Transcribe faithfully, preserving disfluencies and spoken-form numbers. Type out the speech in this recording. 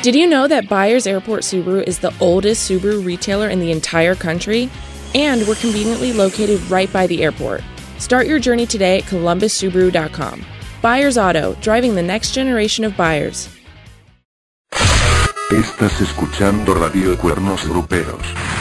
Did you know that Byers Airport Subaru is the oldest Subaru retailer in the entire country? And we're conveniently located right by the airport. Start your journey today at columbus subaru dot com. Byers Auto, driving the next generation of buyers. Estás escuchando Radio Cuernos Gruperos.